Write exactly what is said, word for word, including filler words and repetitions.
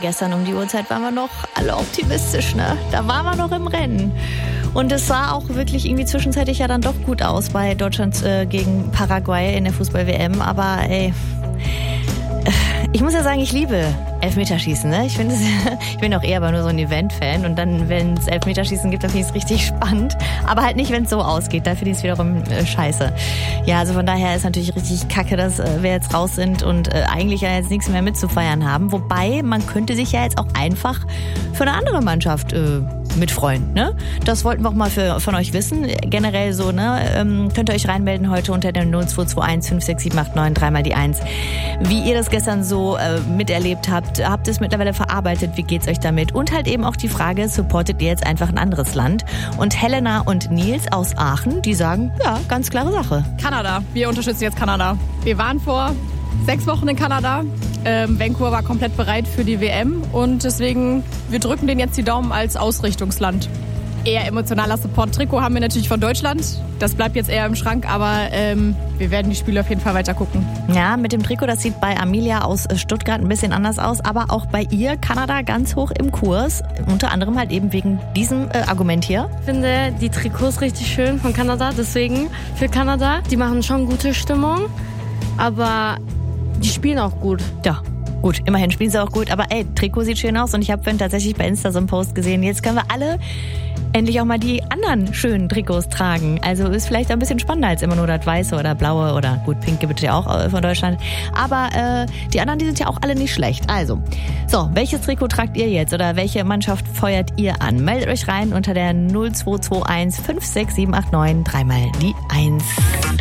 gestern um die Uhrzeit waren wir noch alle optimistisch, ne? Da waren wir noch im Rennen. Und es sah auch wirklich irgendwie zwischenzeitlich ja dann doch gut aus bei Deutschland äh, gegen Paraguay in der Fußball-W M. Aber ey, ich muss ja sagen, ich liebe Elfmeterschießen, ne? Ich finde, ich bin auch eher aber nur so ein Event-Fan und dann, wenn es Elfmeterschießen gibt, dann finde ich es richtig spannend. Aber halt nicht, wenn es so ausgeht, da finde ich es wiederum äh, scheiße. Ja, also von daher ist natürlich richtig kacke, dass äh, wir jetzt raus sind und äh, eigentlich ja jetzt nichts mehr mitzufeiern haben. Wobei, man könnte sich ja jetzt auch einfach für eine andere Mannschaft äh, mitfreuen, ne? Das wollten wir auch mal für, von euch wissen. Generell so, ne? Ähm, könnt ihr euch reinmelden heute unter der null zwei zwei eins fünf sechs sieben acht neun drei mal die eins. Wie ihr das gestern so äh, miterlebt habt, habt ihr es mittlerweile verarbeitet, wie geht's euch damit? Und halt eben auch die Frage, supportet ihr jetzt einfach ein anderes Land? Und Helena und Nils aus Aachen, die sagen, ja, ganz klare Sache. Kanada, wir unterstützen jetzt Kanada. Wir waren vor sechs Wochen in Kanada. Ähm, Vancouver war komplett bereit für die W M und deswegen, wir drücken denen jetzt die Daumen als Ausrichtungsland. Eher emotionaler Support. Trikot haben wir natürlich von Deutschland. Das bleibt jetzt eher im Schrank, aber ähm, wir werden die Spiele auf jeden Fall weiter gucken. Ja, mit dem Trikot, das sieht bei Amelia aus Stuttgart ein bisschen anders aus, aber auch bei ihr Kanada ganz hoch im Kurs. Unter anderem halt eben wegen diesem äh, Argument hier. Ich finde die Trikots richtig schön von Kanada, deswegen für Kanada. Die machen schon gute Stimmung, aber die spielen auch gut. Ja. Gut, immerhin spielen sie auch gut, aber ey, Trikot sieht schön aus und ich habe vorhin tatsächlich bei Insta so einen Post gesehen. Jetzt können wir alle endlich auch mal die anderen schönen Trikots tragen. Also ist vielleicht ein bisschen spannender als immer nur das Weiße oder Blaue oder gut, Pink gibt es ja auch von Deutschland. Aber äh, die anderen, die sind ja auch alle nicht schlecht. Also, so, welches Trikot tragt ihr jetzt oder welche Mannschaft feuert ihr an? Meldet euch rein unter der null zwei zwei eins fünf sechs sieben acht neun drei mal die eins.